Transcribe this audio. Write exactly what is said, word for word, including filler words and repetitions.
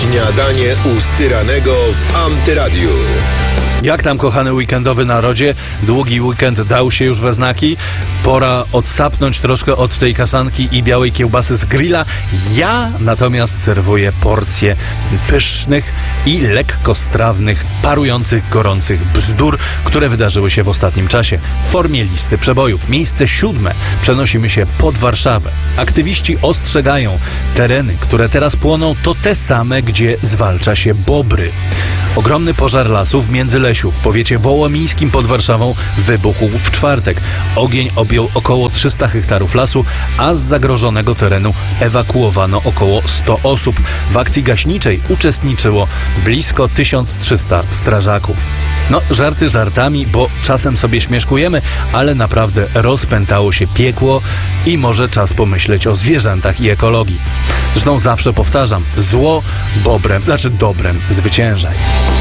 Śniadanie u Styranego w Antyradiu. Jak tam, kochany weekendowy narodzie? Długi weekend dał się już we znaki. Pora odsapnąć troszkę od tej kasanki i białej kiełbasy z grilla. Ja natomiast serwuję porcję pysznych i lekkostrawnych, parujących, gorących bzdur, które wydarzyły się w ostatnim czasie. W formie listy przebojów. Miejsce siódme. Przenosimy się pod Warszawę. Aktywiści ostrzegają. Tereny, które teraz płoną, to te same, gdzie zwalcza się bobry. Ogromny pożar lasu w Międzylesiu w powiecie wołomińskim pod Warszawą wybuchł w czwartek. Ogień objął około trzysta hektarów lasu, a z zagrożonego terenu ewakuowano około sto osób. W akcji gaśniczej uczestniczyło blisko tysiąc trzysta strażaków. No, żarty żartami, bo czasem sobie śmieszkujemy, ale naprawdę rozpętało się piekło i może czas pomyśleć o zwierzętach i ekologii. Zresztą zawsze powtarzam, zło bobrem, znaczy dobrem zwyciężaj.